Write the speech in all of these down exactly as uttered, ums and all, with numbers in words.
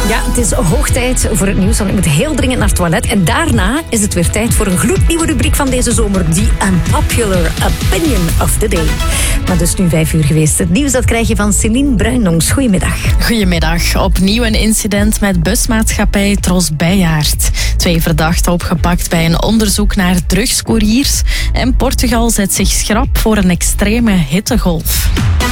Ja, het is hoog tijd voor het nieuws, want ik moet heel dringend naar het toilet. En daarna is het weer tijd voor een gloednieuwe rubriek van deze zomer. The Unpopular Opinion of the Day. Maar dus nu vijf uur geweest. Het nieuws dat krijg je van Celine Bruinongs. Goedemiddag. Goedemiddag. Opnieuw een incident met busmaatschappij Tros Bijaard. Twee verdachten opgepakt bij een onderzoek naar drugscouriers. En Portugal zet zich schrap voor een extreme hittegolf.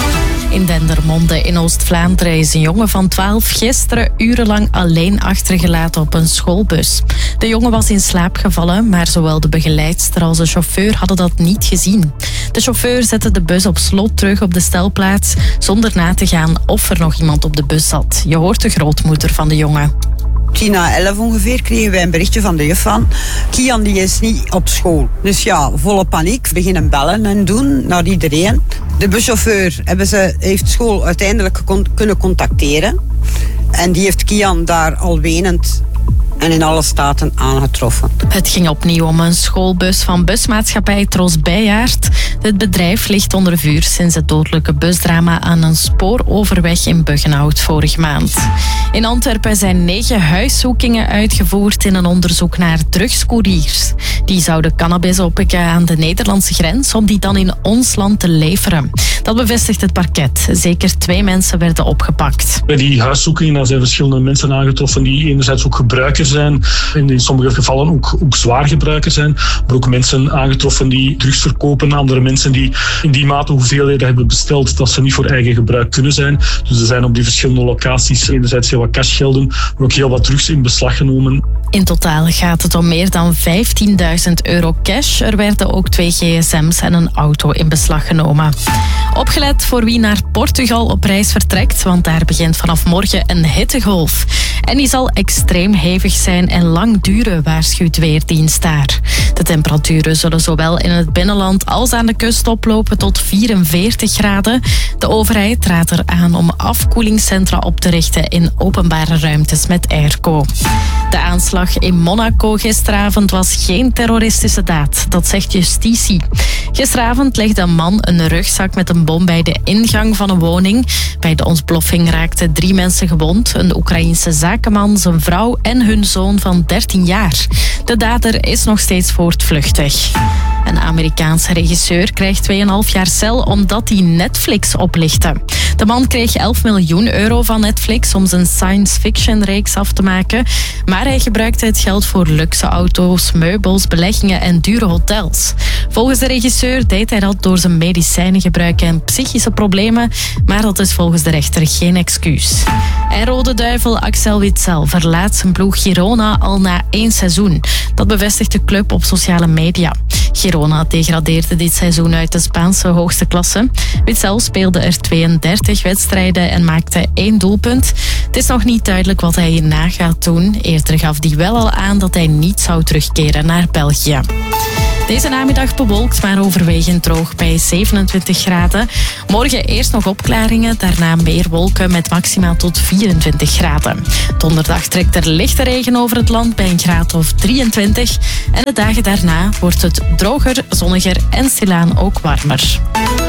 In Dendermonde in Oost-Vlaanderen is een jongen van twaalf gisteren urenlang alleen achtergelaten op een schoolbus. De jongen was in slaap gevallen, maar zowel de begeleidster als de chauffeur hadden dat niet gezien. De chauffeur zette de bus op slot terug op de stelplaats zonder na te gaan of er nog iemand op de bus zat. Je hoort de grootmoeder van de jongen. Tien na elf ongeveer kregen wij een berichtje van de juf van Kian die is niet op school. Dus ja, volle paniek. Beginnen bellen en doen naar iedereen. De buschauffeur hebben ze, heeft school uiteindelijk kon, kunnen contacteren. En die heeft Kian daar al wenend en in alle staten aangetroffen. Het ging opnieuw om een schoolbus van busmaatschappij Tros Bijaard. Het bedrijf ligt onder vuur sinds het dodelijke busdrama aan een spooroverweg in Buggenhout vorige maand. In Antwerpen zijn negen huiszoekingen uitgevoerd in een onderzoek naar drugscouriers. Die zouden cannabis oppikken aan de Nederlandse grens om die dan in ons land te leveren. Dat bevestigt het parket. Zeker twee mensen werden opgepakt. Bij die huiszoekingen zijn verschillende mensen aangetroffen die enerzijds ook gebruikers zijn en in sommige gevallen ook, ook zwaar gebruiker zijn. Maar ook mensen aangetroffen die drugs verkopen, andere mensen die in die mate hoeveelheden hebben besteld dat ze niet voor eigen gebruik kunnen zijn. Dus er zijn op die verschillende locaties enerzijds heel wat cashgelden, maar ook heel wat drugs in beslag genomen. In totaal gaat het om meer dan vijftienduizend euro cash. Er werden ook twee gsm's en een auto in beslag genomen. Opgelet voor wie naar Portugal op reis vertrekt, want daar begint vanaf morgen een hittegolf. En die zal extreem hevig zijn en lang duren, waarschuwt Weerdienst daar. De temperaturen zullen zowel in het binnenland als aan de kust oplopen tot vierenveertig graden. De overheid raadt er aan om afkoelingscentra op te richten in openbare ruimtes met airco. De aanslag in Monaco gisteravond was geen terroristische daad, dat zegt justitie. Gisteravond legde een man een rugzak met een bom bij de ingang van een woning. Bij de ontploffing raakten drie mensen gewond, een Oekraïense zakenman, zijn vrouw en hun zoon van dertien jaar. De dader is nog steeds voortvluchtig. Een Amerikaanse regisseur krijgt twee komma vijf jaar cel omdat hij Netflix oplichtte. De man kreeg elf miljoen euro van Netflix om zijn science fiction reeks af te maken. Maar hij gebruikte het geld voor luxe auto's, meubels, beleggingen en dure hotels. Volgens de regisseur deed hij dat door zijn medicijnengebruik en psychische problemen. Maar dat is volgens de rechter geen excuus. En Rode Duivel Axel Witsel verlaat zijn ploeg Girona al na één seizoen. Dat bevestigt de club op sociale media. Girona degradeerde dit seizoen uit de Spaanse hoogste klasse. Witsel speelde er tweeëndertig wedstrijden en maakte één doelpunt. Het is nog niet duidelijk wat hij hierna gaat doen. Eerder gaf hij wel al aan dat hij niet zou terugkeren naar België. Deze namiddag bewolkt, maar overwegend droog bij zevenentwintig graden. Morgen eerst nog opklaringen, daarna meer wolken met maximaal tot vierentwintig graden. Donderdag trekt er lichte regen over het land bij een graad of drieëntwintig. En de dagen daarna wordt het droger, zonniger en stilaan ook warmer.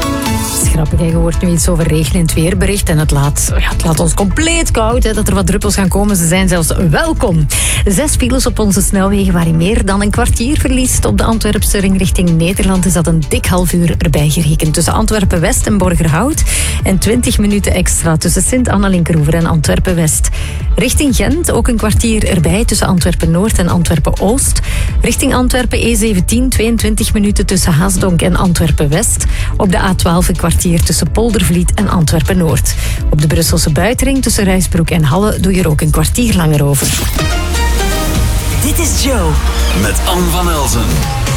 Grappig, je hoort nu iets over regen in het weerbericht en het laat, ja, het laat ons compleet koud, hè, dat er wat druppels gaan komen. Ze zijn zelfs welkom. Zes files op onze snelwegen waar je meer dan een kwartier verliest. Op de Antwerpse ring richting Nederland is dat een dik half uur erbij gerekend. Tussen Antwerpen-West en Borgerhout. En twintig minuten extra tussen Sint-Anna-Linkeroever en Antwerpen-West. Richting Gent ook een kwartier erbij tussen Antwerpen-Noord en Antwerpen-Oost. Richting Antwerpen E zeventien, tweeëntwintig minuten tussen Haasdonk en Antwerpen-West. Op de A twaalf een kwartier tussen Poldervliet en Antwerpen-Noord. Op de Brusselse buitenring tussen Ruisbroek en Halle doe je er ook een kwartier langer over. Dit is Joe. Met Anne van Elzen.